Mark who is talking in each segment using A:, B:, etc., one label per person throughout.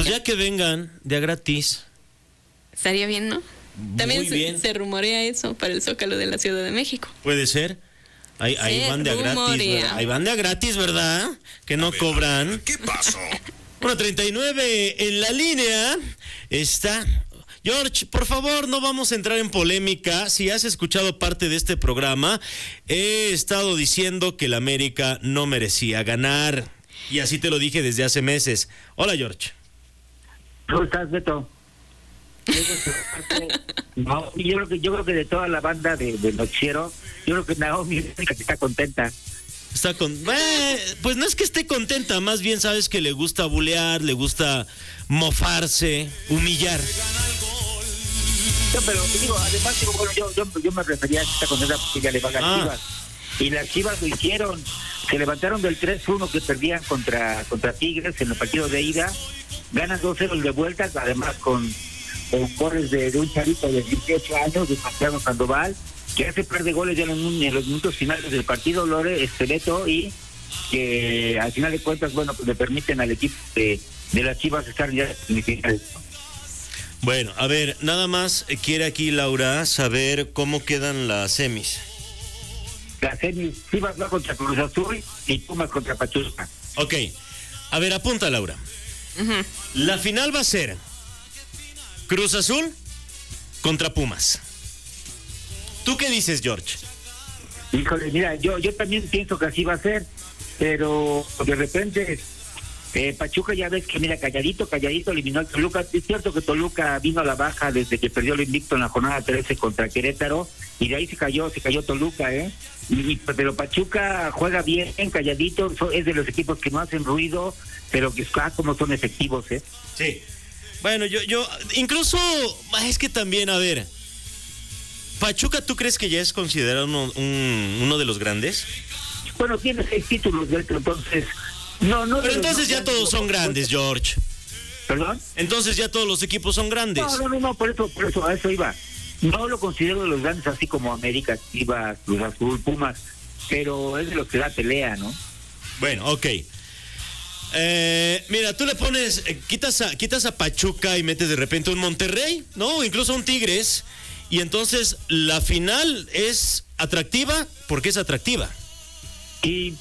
A: pues ya que vengan de a gratis.
B: Estaría bien, ¿no? También
A: bien.
B: se rumorea eso para el Zócalo de la Ciudad de México.
A: Puede ser. Ahí van de a gratis, ¿verdad? Ahí van de a gratis, ¿verdad? Que no cobran.
C: ¿Qué pasó?
A: 1:39 en la línea está... George, por favor, no vamos a entrar en polémica. Si has escuchado parte de este programa, he estado diciendo que el América no merecía ganar. Y así te lo dije desde hace meses. Hola, George.
D: ¿Cómo estás, Beto? No, yo creo que de toda la banda de noticiero, yo creo que Naomi es la única que está contenta.
A: Pues no es que esté contenta, más bien sabes que le gusta bulear, le gusta mofarse, humillar.
D: No, pero te digo, además digo, bueno, yo me refería a que está contenta porque ya le va a las Chivas. Y las Chivas lo hicieron, se levantaron del 3-1 que perdían contra Tigres en el partido de ida, ganan 2-0 el de vuelta, además con goles de un chavito de 18 años, de Santiago Sandoval, que hace par de goles ya en los minutos finales del partido, Lore Esteleto, y que al final de cuentas, bueno, pues le permiten al equipo de las Chivas estar ya en semifinales.
A: Bueno, a ver, nada más quiere aquí Laura saber cómo quedan las semis.
D: Las semis, Chivas va contra Cruz Azul y Pumas contra Pachuca.
A: Ok, a ver, apunta, Laura.
B: Uh-huh.
A: La final va a ser Cruz Azul contra Pumas. ¿Tú qué dices, George?
D: Híjole, mira, yo también pienso que así va a ser, pero de repente Pachuca ya ves que, mira, calladito eliminó al Toluca. Es cierto que Toluca vino a la baja desde que perdió el invicto en la jornada 13 contra Querétaro, y de ahí se cayó Toluca, pero Pachuca juega bien, calladito, es de los equipos que no hacen ruido, pero que como son efectivos,
A: Sí. Bueno, yo incluso, es que también, a ver, Pachuca, ¿tú crees que ya es considerado uno de los grandes?
D: Bueno, tiene 6 títulos, entonces... No,
A: pero entonces ya todos son grandes, George.
D: ¿Perdón?
A: Entonces ya todos los equipos son grandes.
D: No, por eso, a eso iba. No lo considero de los grandes así como América, Chivas, Cruz Azul, Pumas, pero es de los que da pelea, ¿no?
A: Bueno, ok. Mira, tú le pones, quitas a Pachuca y metes de repente un Monterrey, ¿no? O incluso un Tigres, y entonces la final es atractiva porque es atractiva.
D: Sí.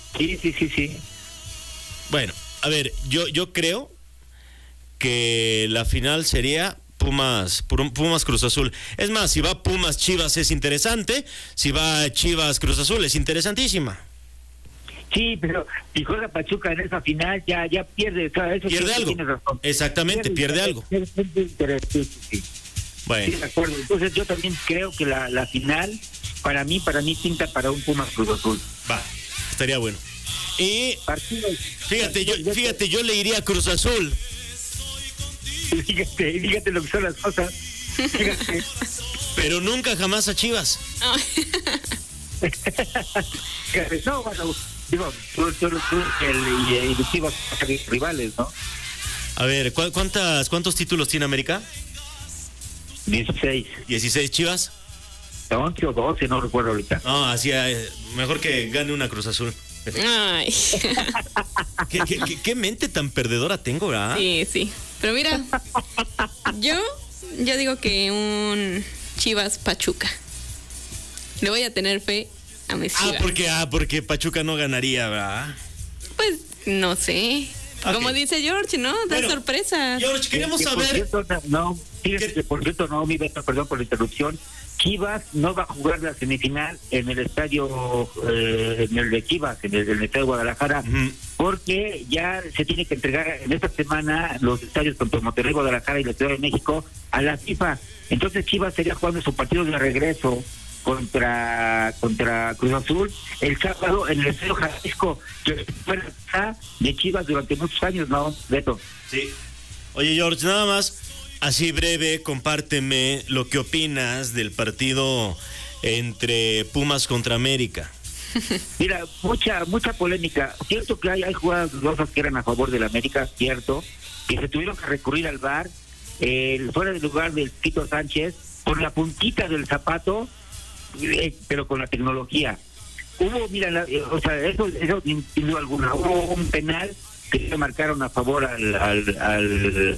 A: Bueno, a ver, yo creo que la final sería Pumas Cruz Azul. Es más, si va Pumas Chivas es interesante, si va Chivas Cruz Azul es interesantísima.
D: Sí, pero si juega Pachuca en esa final ya pierde, eso
A: pierde algo. Exactamente, pierde algo.
D: Sí.
A: Bueno.
D: Sí, de acuerdo. Entonces yo también creo que la final para mí pinta para un Pumas Cruz Azul.
A: Va, estaría bueno. Y fíjate, yo le iría a Cruz Azul.
D: Fíjate lo que son las cosas. Fíjate.
A: Pero nunca jamás a Chivas.
D: No, bueno, digo, tú y Chivas son rivales, ¿no?
A: A ver, ¿cuántos títulos tiene América?
D: 16.
A: 16 Chivas.
D: 11 o 12, no recuerdo ahorita.
A: No, así mejor que gane una Cruz Azul.
B: Ay.
A: ¿Qué mente tan perdedora tengo, ¿verdad?
B: Sí. Pero mira, yo digo que un Chivas Pachuca. Le voy a tener fe a mis Chivas.
A: Porque Pachuca no ganaría, ¿verdad?
B: Pues no sé.
A: Okay.
B: Como dice George, ¿no? Da sorpresas.
A: George, queremos saber.
D: Por cierto, no, mi Beto, perdón por la interrupción. Chivas no va a jugar la semifinal en el estadio, en el de Chivas, en el del estadio de Guadalajara, porque ya se tiene que entregar en esta semana los estadios contra Monterrey, Guadalajara y la Ciudad de México a la FIFA. Entonces Chivas sería jugando su partido de regreso contra Cruz Azul el sábado en el estadio Jalisco, que fue de Chivas durante muchos años, ¿no, Beto?
A: Sí. Oye, George, nada más. Así breve, compárteme lo que opinas del partido entre Pumas contra América.
D: Mira, mucha polémica. Cierto que hay jugadas dudosas que eran a favor del América, cierto, que se tuvieron que recurrir al VAR, fuera del lugar del Quito Sánchez, por la puntita del zapato, pero con la tecnología. Hubo, mira, eso sin duda alguna, hubo un penal que se marcaron a favor al